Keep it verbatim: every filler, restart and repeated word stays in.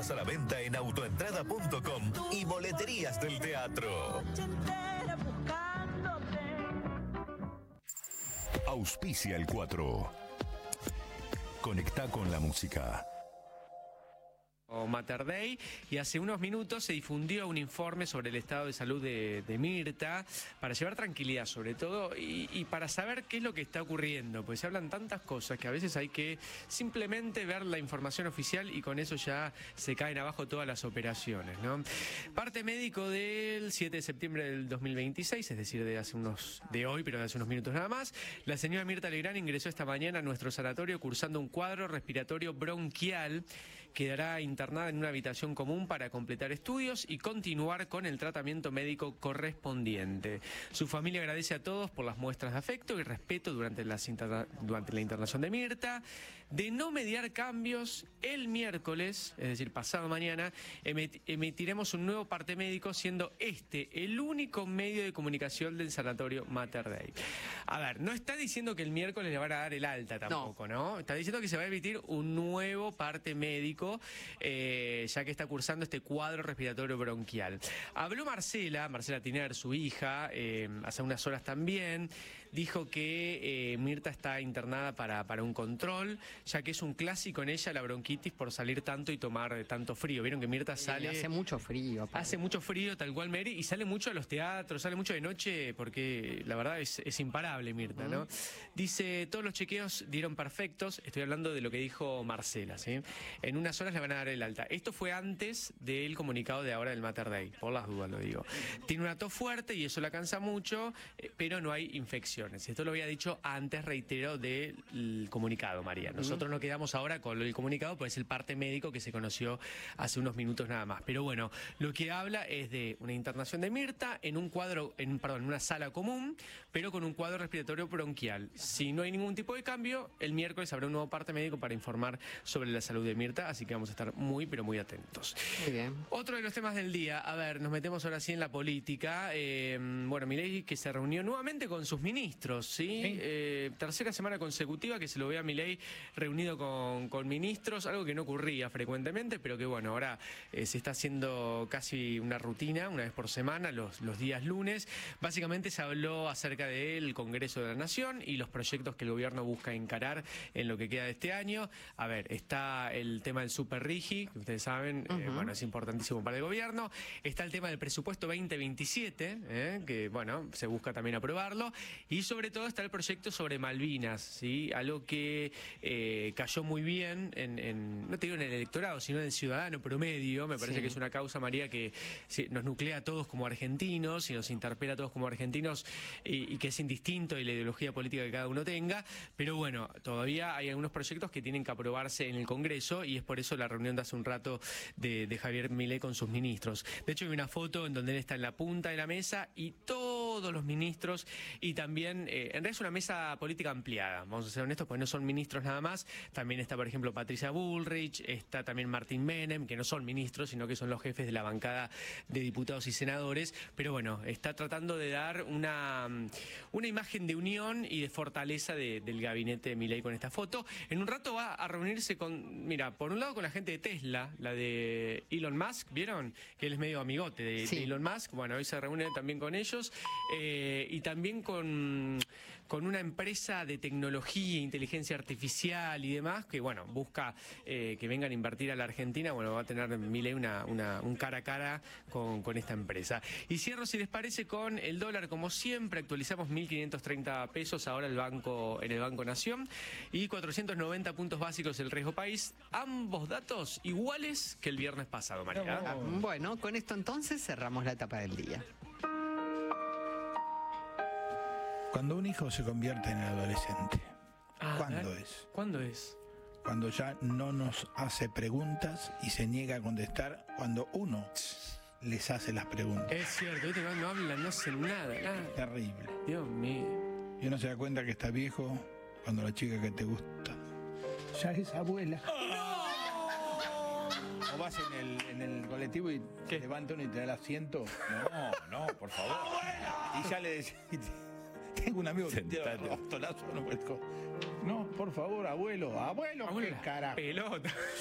Entradas a la venta en autoentrada punto com y boleterías del teatro. Auspicia el cuatro. Conecta con la música. Mater Dei, y hace unos minutos se difundió un informe sobre el estado de salud de, de Mirta, para llevar tranquilidad sobre todo y, y para saber qué es lo que está ocurriendo, pues se hablan tantas cosas que a veces hay que simplemente ver la información oficial y con eso ya se caen abajo todas las operaciones, ¿no? Parte médico del siete de septiembre del dos mil veintiséis, es decir, de hace unos de hoy, pero de hace unos minutos nada más, la señora Mirta Legrand ingresó esta mañana a nuestro sanatorio cursando un cuadro respiratorio bronquial. Quedará internada en una habitación común para completar estudios y continuar con el tratamiento médico correspondiente. Su familia agradece a todos por las muestras de afecto y respeto durante, las interna durante la internación de Mirta. De no mediar cambios, el miércoles, es decir, pasado mañana, emit emitiremos un nuevo parte médico, siendo este el único medio de comunicación del sanatorio Mater Dei. A ver, no está diciendo que el miércoles le van a dar el alta tampoco, ¿no? ¿no? Está diciendo que se va a emitir un nuevo parte médico, eh, ya que está cursando este cuadro respiratorio bronquial. Habló Marcela, Marcela Tiner, su hija, eh, hace unas horas también, dijo que eh, Mirta está internada para, para un control, ya que es un clásico en ella la bronquitis por salir tanto y tomar tanto frío. Vieron que Mirta sale... Sí, hace mucho frío. Aparte. Hace mucho frío, tal cual Mary, y sale mucho a los teatros, sale mucho de noche, porque la verdad es, es imparable Mirta, ¿no? Uh-huh. Dice, todos los chequeos dieron perfectos, estoy hablando de lo que dijo Marcela, ¿sí? En unas horas le van a dar el alta. Esto fue antes del comunicado de ahora del Mater Dei, por las dudas lo digo. Tiene una tos fuerte y eso la cansa mucho, eh, pero no hay infecciones. Esto lo había dicho antes, reitero, del comunicado, María. Nosotros uh-huh. nos quedamos ahora con el comunicado, pues el parte médico que se conoció hace unos minutos nada más. Pero bueno, lo que habla es de una internación de Mirta en un cuadro, en, perdón, en una sala común, pero con un cuadro respiratorio bronquial. Si no hay ningún tipo de cambio, el miércoles habrá un nuevo parte médico para informar sobre la salud de Mirta, así que vamos a estar muy, pero muy atentos. Muy bien. Otro de los temas del día, a ver, nos metemos ahora sí en la política. Eh, bueno, Milei que se reunió nuevamente con sus ministros, ¿sí? ¿Sí? Eh, tercera semana consecutiva que se lo ve a Milei reunido con, con ministros, algo que no ocurría frecuentemente, pero que bueno, ahora eh, se está haciendo casi una rutina, una vez por semana, los, los días lunes. Básicamente se habló acerca del Congreso de la Nación y los proyectos que el gobierno busca encarar en lo que queda de este año. A ver, está el tema del Super Rigi, que ustedes saben, uh-huh. eh, bueno, es importantísimo para el gobierno. Está el tema del presupuesto veinte veintisiete, eh, que bueno, se busca también aprobarlo. Y sobre todo está el proyecto sobre Malvinas, ¿sí? Algo que eh, cayó muy bien, en, en, no te digo en el electorado, sino en el ciudadano promedio. Me parece sí. que es una causa, María, que sí, nos nuclea a todos como argentinos y nos interpela a todos como argentinos y, y que es indistinto de la ideología política que cada uno tenga. Pero bueno, todavía hay algunos proyectos que tienen que aprobarse en el Congreso y es por eso la reunión de hace un rato de, de Javier Milei con sus ministros. De hecho hay una foto en donde él está en la punta de la mesa y todos los ministros y también, eh, en realidad es una mesa política ampliada, vamos a ser honestos, porque no son ministros nada más. También está, por ejemplo, Patricia Bullrich, está también Martín Menem, que no son ministros, sino que son los jefes de la bancada de diputados y senadores. Pero bueno, está tratando de dar una, una imagen de unión y de fortaleza de, del gabinete de Milei con esta foto. En un rato va a reunirse con, mira, por un lado con la gente de Tesla, la de Elon Musk, ¿vieron? Que él es medio amigote de, sí. de Elon Musk. Bueno, hoy se reúne también con ellos eh, y también con, con una empresa de tecnología, inteligencia artificial y demás, que bueno, busca eh, que vengan a invertir a la Argentina. Bueno, va a tener Milei una, una, un cara a cara con, con esta empresa. Y cierro, si les parece, con el dólar, como siempre, actualizamos mil quinientos treinta pesos ahora el banco, en el Banco Nación y cuatrocientos noventa puntos básicos el riesgo país. Ambos datos iguales que el viernes pasado, María. Ah, bueno, con esto entonces cerramos la etapa del día. Cuando un hijo se convierte en adolescente, ah, ¿cuándo ¿verdad? es? ¿Cuándo es? Cuando ya no nos hace preguntas y se niega a contestar cuando uno les hace las preguntas. Es cierto, ¿viste? No, no hablan, no hacen nada, nada. Terrible. Dios mío. Y uno se da cuenta que está viejo cuando la chica que te gusta ya es abuela. ¡No! O vas en el, en el colectivo y ¿qué? Te levanta uno y te da el asiento. No, no, por favor. ¡Abuela! Y ya le decís, tengo un amigo que tiene el bastonazo. No, por favor, abuelo, abuelo, abuela, qué carajo. Pelota.